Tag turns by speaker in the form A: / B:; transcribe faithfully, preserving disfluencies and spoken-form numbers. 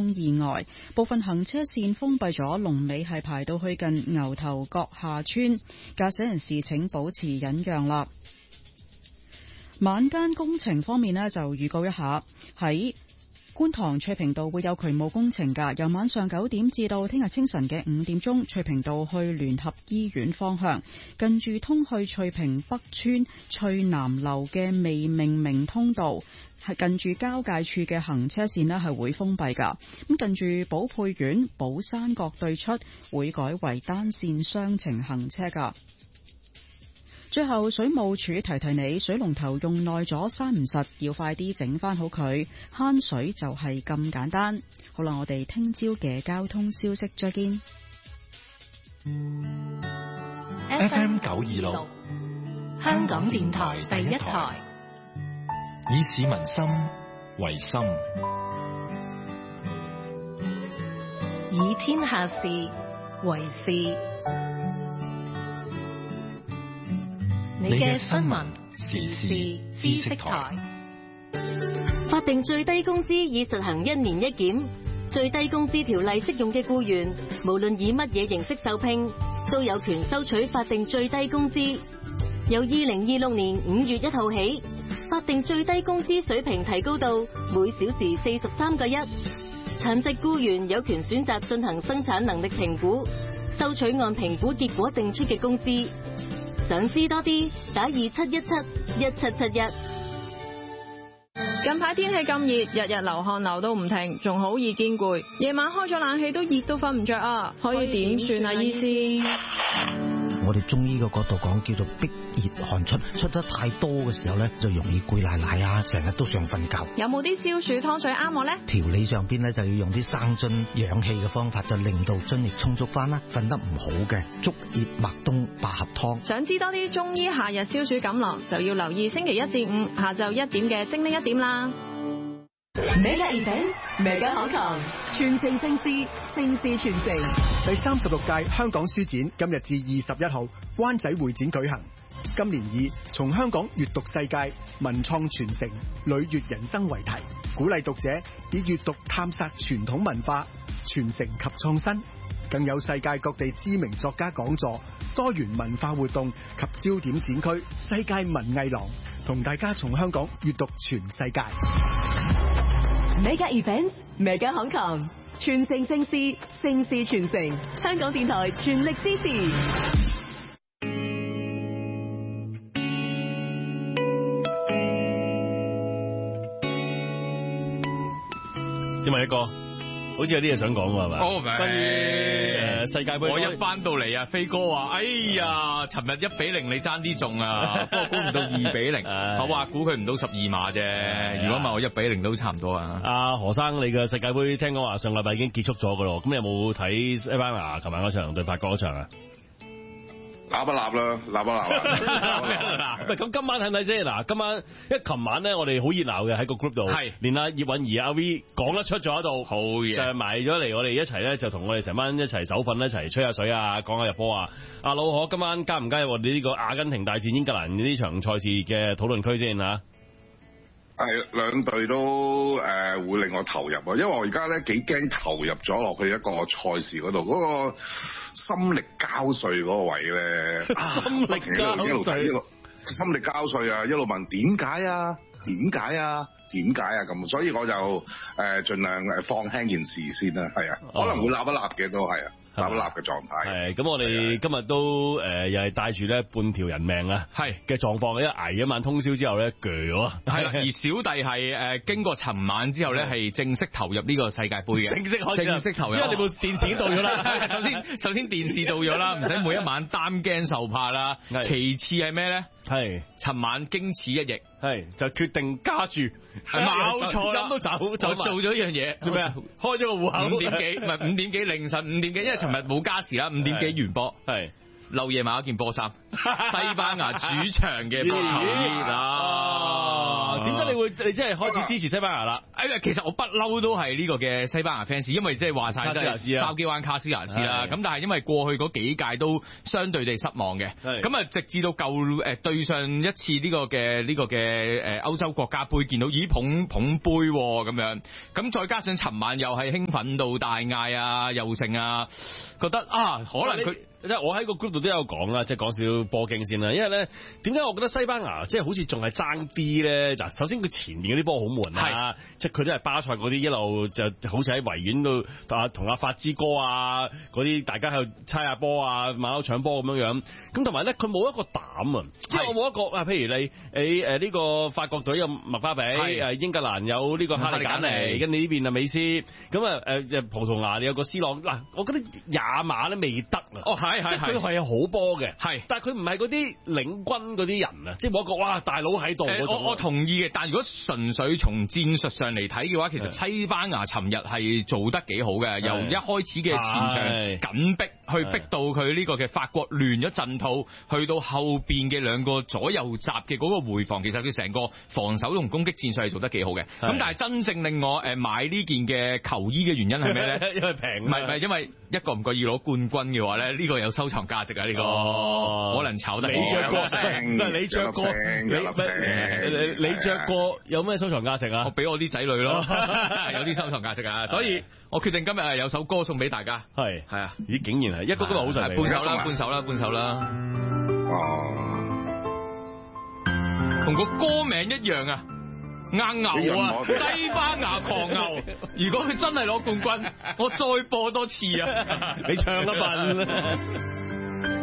A: 生意外，部分行車線封閉咗，龍尾係排到去近牛頭角下村，駕駛人士請保持忍讓啦。晚間工程方面呢，就預告一下，喺觀塘翠屏道會有渠務工程㗎，由晚上九點至到聽日清晨嘅五點鐘，翠屏道去聯合醫院方向，近住通去翠屏北村翠南樓嘅未命名通道，係近住交界處嘅行車線呢係會封閉㗎。咁近住寶沛苑寶山閣對出會改為單線雙程行車㗎。最後，水務署提提你，水龍頭用耐咗閂唔實，要快啲整翻好佢，慳水就係咁簡單。好啦，我哋聽朝嘅交通消息再見。
B: F M 九二六，香港電台第一台，以市民心為心，以天下事為事。你嘅新聞時事知識台。
C: 法定最低工資已實行一年一檢，最低工資條例適用嘅僱員，無論以乜嘢形式受聘，都有權收取法定最低工資。由二零二六年五月一號起，法定最低工資水平提高到每小時四十三個一。殘疾僱員有權選擇進行生產能力評估，收取按評估結果定出嘅工資。想知多啲，打二七一七一七七一。
D: 近排天氣咁熱，日日流汗流到唔停，仲好易見攰。夜晚開咗冷氣都熱到瞓唔着啊！可以點算啊，醫師？
E: 我哋中醫嘅角度講，叫做逼熱汗出，出得太多嘅時候咧，就容易攰賴賴啊，成日都想瞓覺。
D: 有冇啲消暑湯水啱我咧？
E: 調理上邊咧就要用啲生津養氣嘅方法，就令到津液充足翻啦。瞓得唔好嘅，竹葉麥冬百合湯。
D: 想知多啲中醫夏日消暑錦囊，就要留意星期一至五下晝一點嘅精靈一點啦。
F: Mega Events Mega Hong Kong，傳承盛事，盛事傳承。
G: 第三十六屆香港書展今日至二十一號灣仔會展舉行。今年以從香港閱讀世界、文創傳承、旅閱人生為題，鼓勵讀者以閱讀探索傳統文化、傳承及創新。更有世界各地知名作家講座、多元文化活動及焦點展區世界文藝廊，同大家從香港閱讀全世界。
F: Mega Events Mega Hong Kong，傳承盛事，盛事傳承。香港電台全力支持。
H: 點啊，一哥？好似有啲嘢想講喎，係咪？
I: 哦，咪
H: 關於誒世界盃，
I: 我一翻到嚟啊，飛哥話：哎呀，尋日一比零你爭啲中啊，不過估唔到二比零。我話估佢唔到十二碼啫，如果唔係我一比零都差唔多啊。
H: 阿何生，你嘅世界盃聽講話上禮拜已經結束咗噶咯，咁你有冇睇西班牙琴晚嗰場對法國嗰場啊？
J: 立一立啦，立一立啦。
H: 嗱，咁今晚睇唔睇先？嗱，今晚因為琴晚咧，我哋好熱鬧嘅喺個 group 度，係連阿葉韻儀阿 V 講得出咗喺度，好嘢，就係埋咗嚟我哋一齊咧，就同我哋成班一齊手瞓一齊吹下水啊，講下入波啊。阿老何今晚加唔加入我哋呢個阿根廷大戰英格蘭呢場賽事嘅討論區先嚇？
J: 係兩隊都誒、呃、會令我投入啊，因為我而家咧幾驚投入咗落去一個賽事嗰度，嗰、那個心力交瘁嗰個位咧，心力交瘁，一路心力交瘁啊，一路問點解啊，點解啊，點解啊咁，所以我就誒、呃、盡量誒放輕件事先啦，係啊，可能會立一立嘅都係啊。立立嘅狀態
H: 係咁，我哋今日都誒、呃、又係帶住咧半條人命啊，係嘅狀況，一捱一晚通宵之後咧，鋸咗。
I: 係啦，而小弟係誒、呃、經過尋晚之後咧，係正式投入呢個世界盃嘅，正式開始，正式投入，因為你部電視已經到咗啦。首先，首先電視到咗啦，唔使每一晚擔驚受怕啦。其次係咩咧？係尋晚經此一役，係就決定加注，冇錯啦，都走，就做咗一樣嘢，做咩啊？開咗個戶口，五點幾，唔係五點幾，凌晨五點幾，因為尋日冇加時啦，五點幾完波，係漏夜買一件波衫，西班牙主場嘅波頭衣啊！點解你
H: 會你即係開始支持西班牙啦？
I: 誒，其實我不嬲都係呢個嘅西班牙 fans，因為即係話晒都係筲箕灣卡斯亞斯啦。咁但係因為過去嗰幾屆都相對地失望嘅，咁啊直至到舊誒對上一次呢個嘅呢個嘅誒歐洲國家杯，見到咦捧捧杯咁樣，咁再加上尋晚又係興奮到大嗌啊，又成啊，覺得啊可能佢。
H: 即係我喺個 group 度都有講啦，即係講少波經先啦。因為咧，點解我覺得西班牙即係好似仲係爭啲咧？嗱，首先佢前面嗰啲波好悶啊，即係佢都係巴塞嗰啲一路就好似喺維園度啊，同阿法之哥啊嗰啲大家喺度猜下波啊，馬騮搶波咁樣樣。咁同埋咧，佢冇一個膽啊，即係我冇一個啊，譬如你你誒呢個法國隊有麥巴比，誒英格蘭有呢個哈利簡尼，跟住呢邊啊美斯，咁啊誒葡萄牙你有個 C 朗。嗱，我覺得廿碼咧未得啊。哦係係，即係佢係好波嘅，係，但係佢唔係嗰啲領軍嗰啲人啊，即係冇一個哇大佬喺度嗰種。
I: 我我同意嘅，但係如果純粹從戰術上嚟睇嘅話，其實西班牙尋日係做得幾好嘅，由一開始嘅前場緊逼，去逼到佢呢個嘅法國亂咗陣套，去到後邊嘅兩個左右閘嘅嗰個回防，其實佢成個防守同攻擊戰術係做得幾好嘅。咁但係真正令我誒買呢件嘅球衣嘅原因係咩咧？
H: 因為平，
I: 唔係唔係，因為一個唔覺意攞冠軍嘅話咧，呢個有收藏價值啊！呢個、哦、可能炒得
H: 你着過，你着過，你你着過有咩收藏價值啊？
I: 我俾我啲仔女咯，有啲收藏價值啊！所以我決定今日係有首歌送俾大家。係係啊！咦，竟然係一個都好神，半首啦，半首啦，半首啦。哦，同個歌名一樣啊！硬牛啊！西班牙狂牛，如果佢真係攞冠軍，我再播多次啊！
H: 你唱一份。